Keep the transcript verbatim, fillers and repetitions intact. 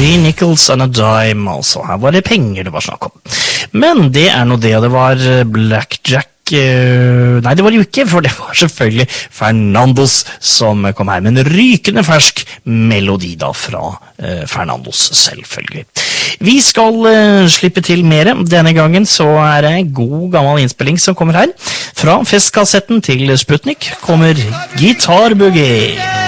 Three nickels and a dime, altså. Her var det penger det var snakk om. Men det er nå det, det var Blackjack. Nei, det var det jo ikke, for det var selvfølgelig Fernandos som kom her med en rykende fersk melodi da fra uh, Fernandos, selvfølgelig. Vi skal uh, slippe til mer. Denne gangen så er det en god gammel innspilling som kommer her. Fra festkassetten til Sputnik kommer Guitar Boogie.